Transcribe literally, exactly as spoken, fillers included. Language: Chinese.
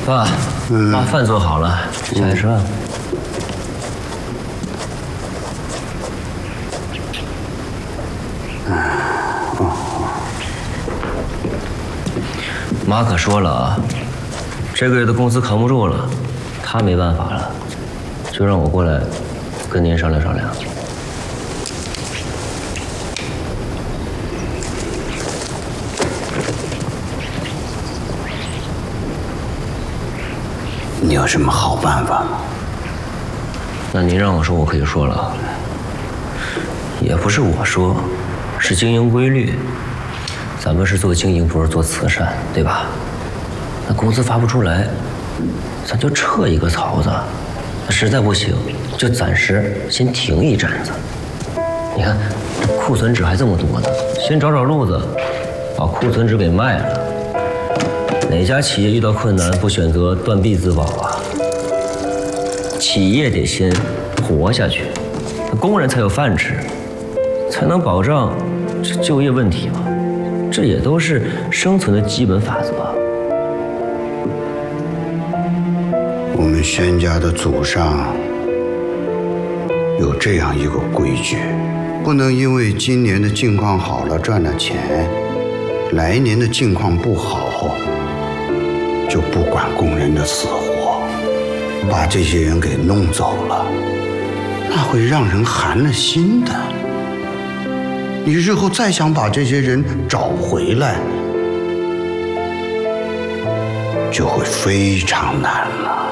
爸，妈，饭做好了，下来吃饭。妈可说了啊，这个月的工资扛不住了，她没办法了，就让我过来跟您商量商量。 你有什么好办法吗？ 那您让我说，我可以说了。也不是我说，是经营规律。咱们是做经营，不是做慈善，对吧？那工资发不出来，咱就撤一个槽子。实在不行，就暂时先停一阵子。你看，这库存纸还这么多呢，先找找路子，把库存纸给卖了。哪家企业遇到困难不选择断臂自保啊？企业得先活下去，工人才有饭吃，才能保障这就业问题嘛。这也都是生存的基本法则。 我们宣家的祖上有这样一个规矩，不能因为今年的境况好了赚了钱，来年的境况不好就不管工人的死活，把这些人给弄走了，那会让人寒了心的。你日后再想把这些人找回来，就会非常难了。